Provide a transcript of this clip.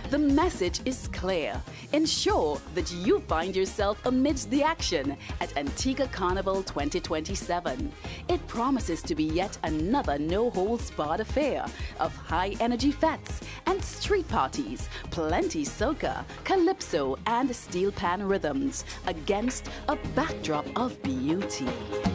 The message is clear. Ensure that you find yourself amidst the action at Antigua Carnival 2027. It promises to be yet another no-holds-barred affair of high-energy fets and street parties, plenty soca, calypso and steel pan rhythms against a backdrop of beauty.